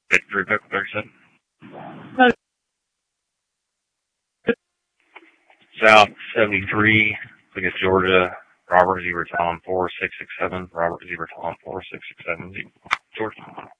Victory Book 37. South 73, Cletus, Georgia. Robert 0 Tom 4667. Robert 0 Tom 4667. Georgia.